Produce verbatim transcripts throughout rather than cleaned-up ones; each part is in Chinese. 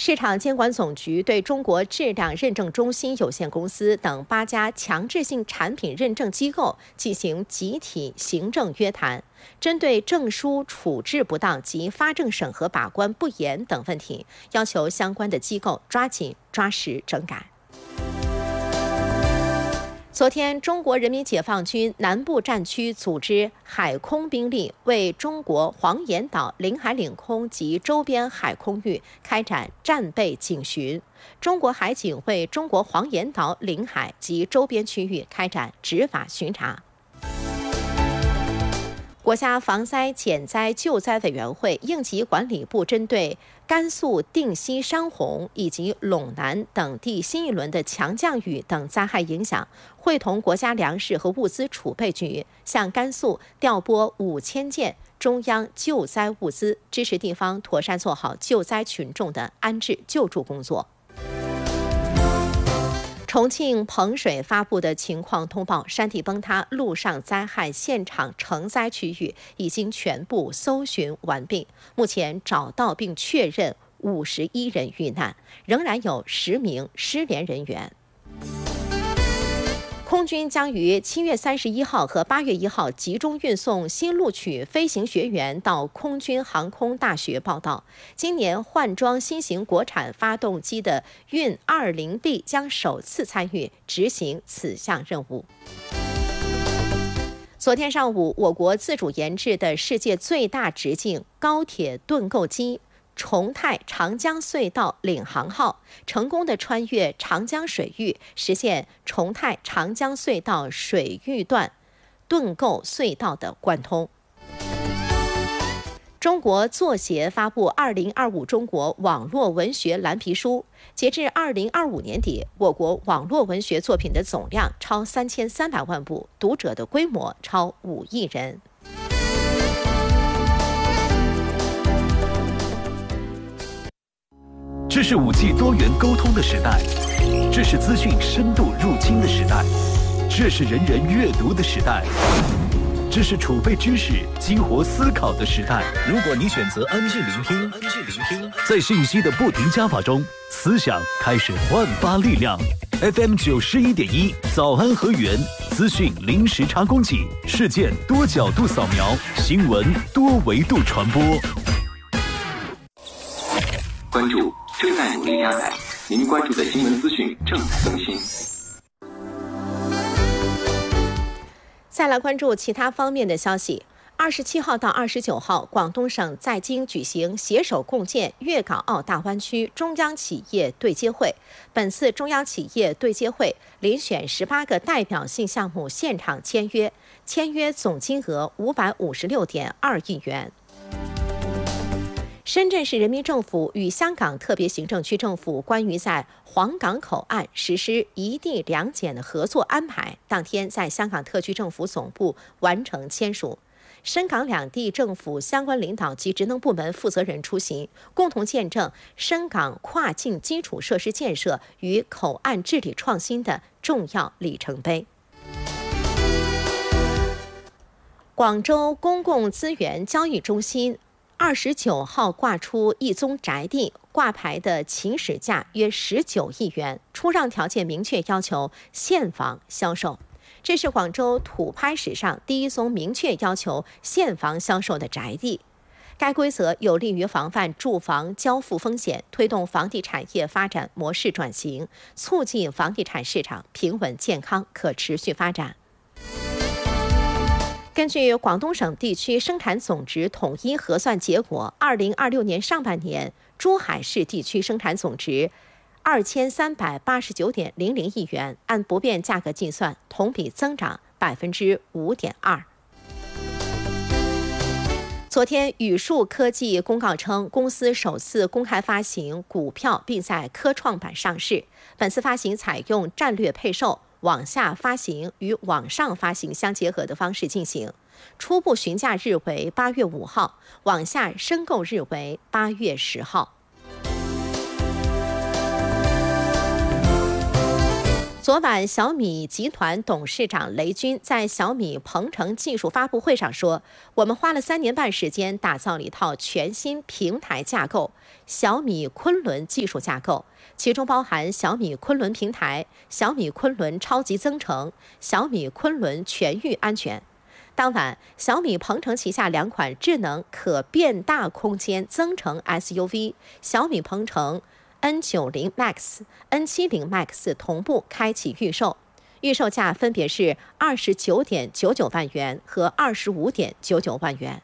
市场监管总局对中国质量认证中心有限公司等八家强制性产品认证机构进行集体行政约谈，针对证书处置不当及发证审核把关不严等问题，要求相关的机构抓紧抓实整改。昨天，中国人民解放军南部战区组织海空兵力为中国黄岩岛领海领空及周边海空域开展战备警巡，中国海警为中国黄岩岛领海及周边区域开展执法巡查。国家防灾减灾救灾委员会、应急管理部针对甘肃定西山洪以及陇南等地新一轮的强降雨等灾害影响，会同国家粮食和物资储备局向甘肃调拨五千件中央救灾物资，支持地方妥善做好救灾群众的安置救助工作。重庆彭水发布的情况通报，山体崩塌陆上灾害现场承灾区域已经全部搜寻完毕，目前找到并确认五十一人遇难，仍然有十名失联人员。空军将于七月三十一号和八月一号集中运送新录取飞行学员到空军航空大学报到。今年换装新型国产发动机的运 二零 B 将首次参与执行此项任务。昨天上午，我国自主研制的世界最大直径高铁盾构机重泰长江隧道领航号成功的穿越长江水域，实现重泰长江隧道水域段盾构隧道的贯通。中国作协发布二零二五中国网络文学蓝皮书，截至二零二五年底，我国网络文学作品的总量超三千三百万部，读者的规模超五亿人。 这是 五 G 多元沟通的时代，这是资讯深度入侵的时代，这是人人阅读的时代，这是储备知识、激活思考的时代。如果你选择安静聆听，安静聆听，在信息的不停加法中，思想开始焕发力量。F M 九十一点一，早安河源，资讯零时差供给，事件多角度扫描，新闻多维度传播。 关注。正在努力加载，您关注的新闻资讯正在更新。 再来关注其他方面的消息。二十七号到二十九号，广东省在京举行携手共建粤港澳大湾区中央企业对接会。本次中央企业对接会遴选十八个代表性项目现场签约，签约总金额五百五十六点二亿元。深圳市人民政府与香港特别行政区政府关于在皇岗口岸实施一地两检的合作安排，当天在香港特区政府总部完成签署。深港两地政府相关领导及职能部门负责人出席，共同见证深港跨境基础设施建设与口岸治理创新的重要里程碑。广州公共资源交易中心二十九号挂出一宗宅地，挂牌的起始价约十九亿元，出让条件明确要求现房销售。这是广州土拍史上第一宗明确要求现房销售的宅地。该规则有利于防范住房交付风险，推动房地产业发展模式转型，促进房地产市场平稳健康可持续发展。根据广东省地区生产总值统一核算结果，二零二六年上半年珠海市地区生产总值二千三百八十九点零零亿元，按不变价格计算，同比增长百分之五点二。昨天，宇树科技公告称，公司首次公开发行股票，并在科创板上市。本次发行采用战略配售、往下发行与往上发行相结合的方式进行，初步询价日为八月五号，往下申购日为八月十号。 昨晚，小米集团董事长雷军在小米鹏程技术发布会上说：“我们花了三年半时间打造了一套全新平台架构——小米昆仑技术架构，其中包含小米昆仑平台、小米昆仑超级增程、小米昆仑全域安全。”当晚，小米鹏程旗下两款智能可变大空间增程 S U V 小米鹏程 N 九十 Max、N 七十 Max 同步开启预售，预售价分别是二十九点九九万元和二十五点九九万元。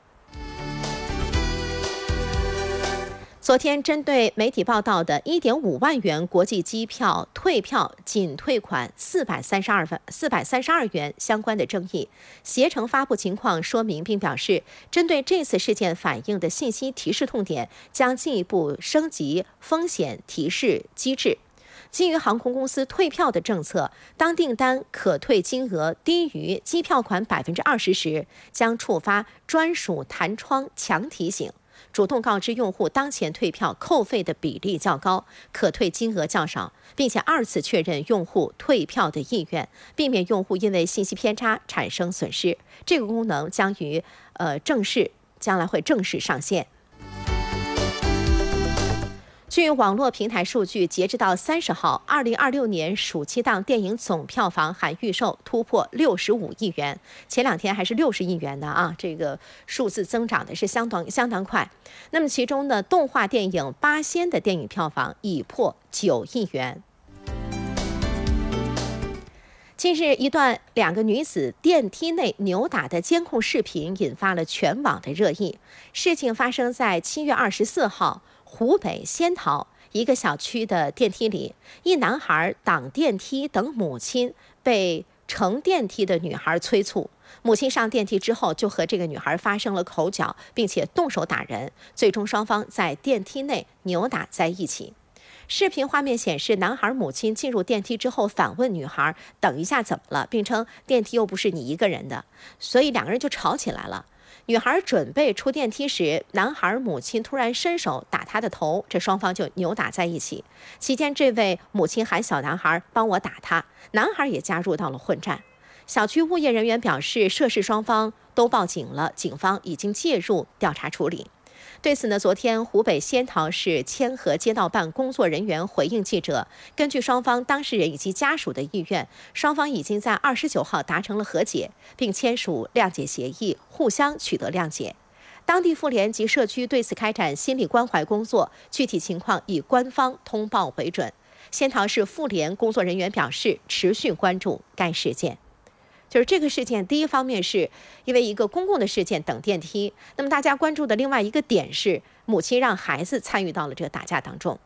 昨天，针对媒体报道的一点五万元国际机票退票仅退款四百三十二万四百三十二元相关的争议，携程发布情况说明，并表示，针对这次事件反映的信息提示痛点，将进一步升级风险提示机制。基于航空公司退票的政策，当订单可退金额低于机票款百分之二十时，将触发专属弹窗强提醒。主动告知用户当前退票扣费的比例较高，可退金额较少，并且二次确认用户退票的意愿，避免用户因为信息偏差产生损失。这个功能将于呃正式将来会正式上线。据网络平台数据，截至到三十号，二零二六年暑期档电影总票房含预售突破六十五亿元，前两天还是六十亿元的啊，这个数字增长的是相当相当快。那么其中呢，动画电影《八仙》的电影票房已破九亿元。近日，一段两个女子电梯内扭打的监控视频引发了全网的热议。事情发生在七月二十四号。湖北仙桃一个小区的电梯里，一男孩挡电梯等母亲被乘电梯的女孩催促，母亲上电梯之后就和这个女孩发生了口角，并且动手打人，最终双方在电梯内扭打在一起。视频画面显示，男孩母亲进入电梯之后反问女孩等一下怎么了，并称电梯又不是你一个人的，所以两个人就吵起来了。女孩准备出电梯时，男孩母亲突然伸手打她的头，这双方就扭打在一起。期间，这位母亲喊小男孩帮我打他，男孩也加入到了混战。小区物业人员表示，涉事双方都报警了，警方已经介入调查处理。对此呢，昨天湖北仙桃市千和街道办工作人员回应记者，根据双方当事人以及家属的意愿，双方已经在二十九号达成了和解，并签署谅解协议，互相取得谅解。当地妇联及社区对此开展心理关怀工作，具体情况以官方通报为准。仙桃市妇联工作人员表示，持续关注该事件。就是这个事件，第一方面是因为一个公共的事件等电梯，那么大家关注的另外一个点是，母亲让孩子参与到了这个打架当中。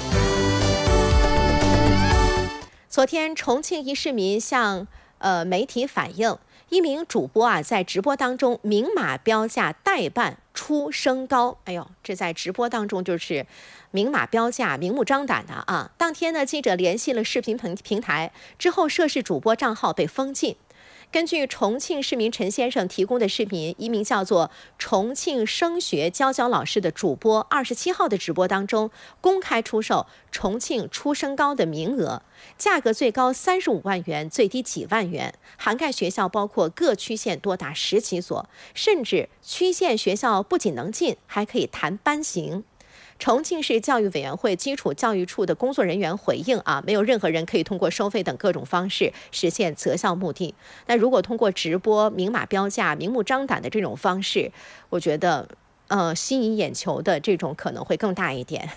昨天，重庆一市民向呃媒体反映，一名主播啊在直播当中明码标价代办出升高，哎呦，这在直播当中就是明码标价、明目张胆的啊。当天呢，记者联系了视频平平台之后，涉事主播账号被封禁。根据重庆市民陈先生提供的视频，一名叫做重庆升学娇娇老师的主播二十七号的直播当中公开出售重庆出升高的名额，价格最高三十五万元，最低几万元，涵盖学校包括各区县多达十几所，甚至区县学校不仅能进，还可以谈班型。重庆市教育委员会基础教育处的工作人员回应啊，没有任何人可以通过收费等各种方式实现择校目的。那如果通过直播、明码标价、明目张胆的这种方式，我觉得呃吸引眼球的这种可能会更大一点。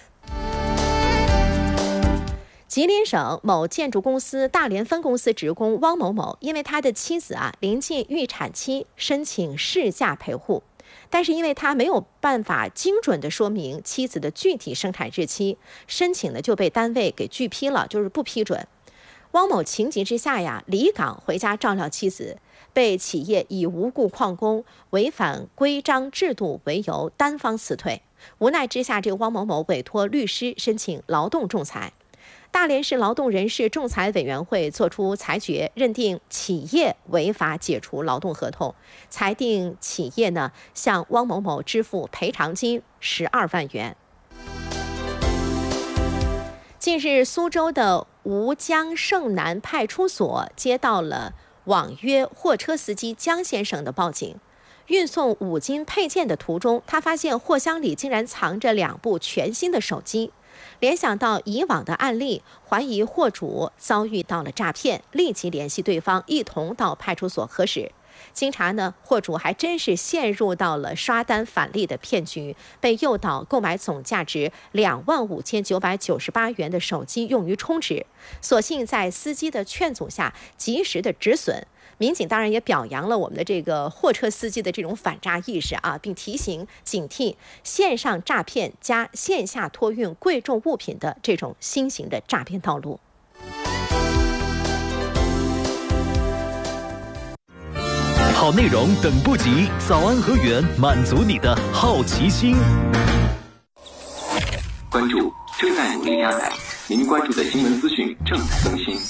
吉林省某建筑公司大连分公司职工汪某某，因为他的妻子啊临近预产期，申请事假陪护。但是因为他没有办法精准地说明妻子的具体生产日期，申请呢就被单位给拒批了，就是不批准。汪某情急之下呀，离岗回家照料妻子，被企业以无故旷工、违反规章制度为由单方辞退。无奈之下，这个汪某某委托律师申请劳动仲裁。大连市劳动人事仲裁委员会作出裁决，认定企业违法解除劳动合同，裁定企业呢向汪某某支付赔偿金十二万元。近日，苏州的吴江盛南派出所接到了网约货车司机江先生的报警。运送五金配件的途中，他发现货箱里竟然藏着两部全新的手机。联想到以往的案例，怀疑货主遭遇到了诈骗，立即联系对方，一同到派出所核实。经查呢，货主还真是陷入到了刷单返利的骗局，被诱导购买总价值两万五千九百九十八元的手机用于充值，所幸在司机的劝阻下及时的止损。民警当然也表扬了我们的这个货车司机的这种反诈意识啊，并提醒警惕线上诈骗加线下托运贵重物品的这种新型的诈骗道路。 好内容等不及，早安和源满足你的好奇心。 关注正在努力加载，您关注的新闻资讯正在更新。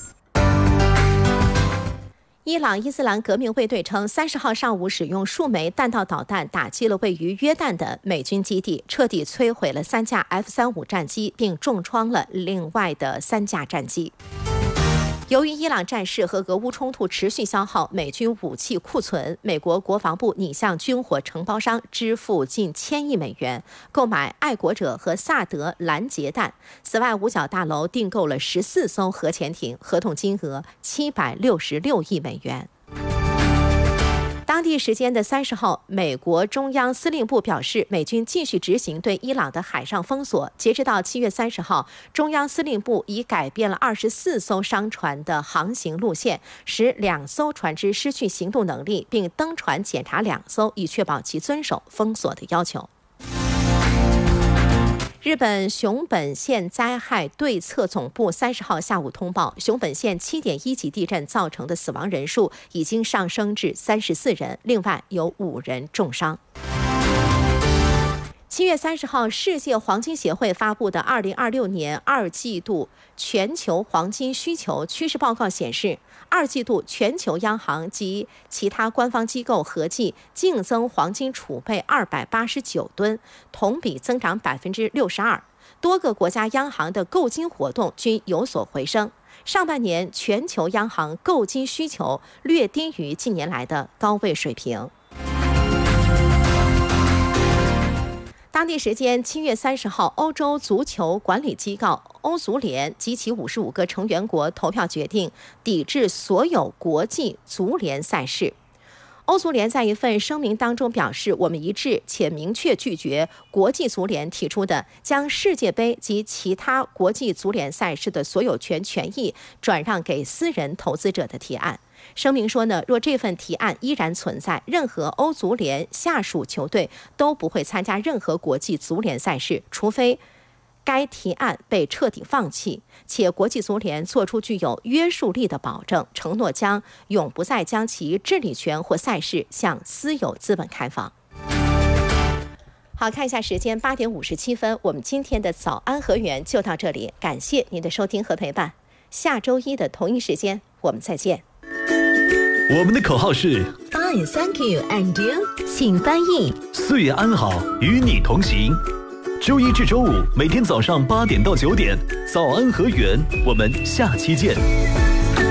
伊朗伊斯兰革命卫队称，三十号上午使用数枚弹道导弹打击了位于约旦的美军基地，彻底摧毁了三架 F 三十五 战机，并重创了另外的三架战机。由于伊朗战事和俄乌冲突持续消耗美军武器库存，美国国防部拟向军火承包商支付近千亿美元，购买爱国者和萨德拦截弹。此外，五角大楼订购了十四艘核潜艇，合同金额七百六十六亿美元。当地时间的三十号，美国中央司令部表示，美军继续执行对伊朗的海上封锁。截止到七月三十号，中央司令部已改变了二十四艘商船的航行路线，使两艘船只失去行动能力，并登船检查两艘，以确保其遵守封锁的要求。日本熊本县灾害对策总部三十号下午通报，熊本县 七点一 级地震造成的死亡人数已经上升至三十四人，另外有五人重伤。七月三十号，世界黄金协会发布的二零二六年二季度全球黄金需求趋势报告显示，二季度全球央行及其他官方机构合计净增黄金储备二百八十九吨，同比增长百分之六十二。多个国家央行的购金活动均有所回升。上半年全球央行购金需求略低于近年来的高位水平。当地时间七月三十号，欧洲足球管理机构欧足联及其五十五个成员国投票决定抵制所有国际足联赛事。欧足联在一份声明当中表示，我们一致且明确拒绝国际足联提出的将世界杯及其他国际足联赛事的所有权权益转让给私人投资者的提案。声明说呢，若这份提案依然存在，任何欧足联下属球队都不会参加任何国际足联赛事，除非该提案被彻底放弃，且国际足联做出具有约束力的保证，承诺将永不再将其治理权或赛事向私有资本开放。好，看一下时间，八点五十七分，我们今天的早安和源就到这里，感谢您的收听和陪伴。下周一的同一时间，我们再见。 我们的口号是 Fine, thank you, and you？ 请翻译。 岁月安好，与你同行。周一至周五每天早上八点到九点，早安和源，我们下期见。